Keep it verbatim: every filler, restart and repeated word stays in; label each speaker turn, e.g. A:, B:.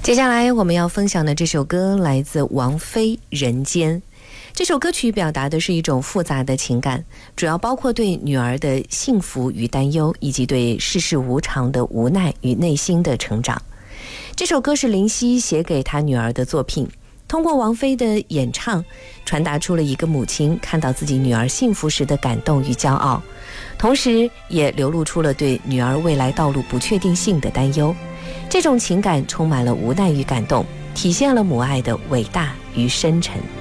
A: 接下来我们要分享的这首歌来自王菲《人间》。这首歌曲表达的是一种复杂的情感，主要包括对女儿的幸福与担忧，以及对世事无常的无奈与内心的成长。这首歌是林夕写给他女儿的作品，通过王菲的演唱，传达出了一个母亲看到自己女儿幸福时的感动与骄傲，同时也流露出了对女儿未来道路不确定性的担忧。这种情感充满了无奈与感动，体现了母爱的伟大与深沉。